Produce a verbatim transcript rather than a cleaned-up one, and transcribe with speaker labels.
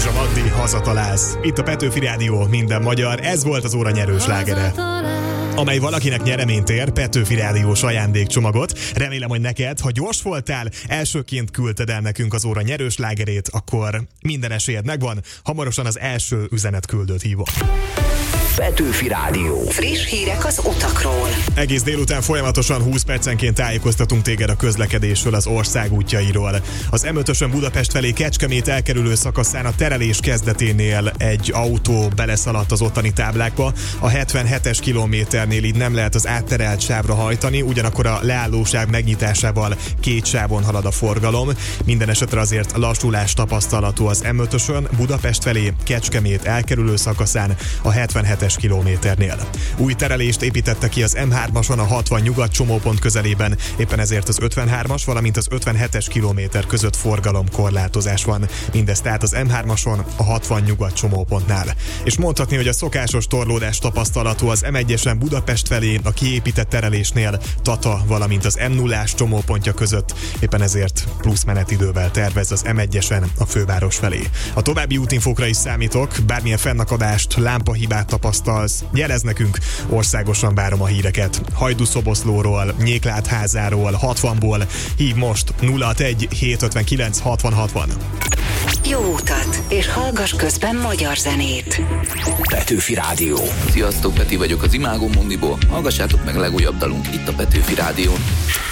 Speaker 1: Józsa Magdi, hazatalálsz. Itt a Petőfi Rádió, minden magyar, ez volt az óra nyerős lágere, amely valakinek nyereményt ér, Petőfi Rádiós ajándékcsomagot. Remélem, hogy neked, ha gyors voltál, elsőként küldted el nekünk az óra nyerős lágerét, akkor minden esélyed megvan, hamarosan az első üzenetküldőt hívom.
Speaker 2: Petőfi Rádió.
Speaker 3: Friss hírek az utakról.
Speaker 1: Egész délután folyamatosan húsz percenként tájékoztatunk téged a közlekedésről, az ország útjairól. Az em ötösön Budapest felé Kecskemét elkerülő szakaszán a terelés kezdeténél egy autó beleszaladt az ottani táblákba. A hetvenhetes kilométernél így nem lehet az átterelt sávra hajtani, ugyanakkor a leállósáv megnyitásával két sávon halad a forgalom. Minden esetre azért lassulás tapasztalható az em ötösön Budapest felé Kecskemét elkerülő szakaszán a hetvenhetes kilométernél. Új terelést építette ki az em hármason a hatvan nyugat csomópont közelében, éppen ezért az ötvenhármas, valamint az ötvenhetes kilométer között forgalomkorlátozás van. Mindez tehát az em hármason a hatvan nyugat csomópontnál. És mondhatni, hogy a szokásos torlódás tapasztalható az em egyesen Budapest felé, a kiépített terelésnél Tata, valamint az em nullás csomópontja között, éppen ezért plusz menetidővel tervez az em egyesen a főváros felé. A további útinfókra is számítok, bármilyen fennakadást, lámpahibát tapasztalsz, jelez nekünk, országosan várom a híreket. Hajdú-Szoboszlóról, Nyéklátházáról, hatvanból, hív most nulla hatvanegy hétszázötvenkilenc hatvan hatvan.
Speaker 3: Jó utat, és hallgass közben magyar zenét.
Speaker 2: Petőfi Rádió.
Speaker 4: Sziasztok, Peti vagyok az Imágo Mondiból. Hallgassátok meg a legújabb dalunk itt a Petőfi Rádión.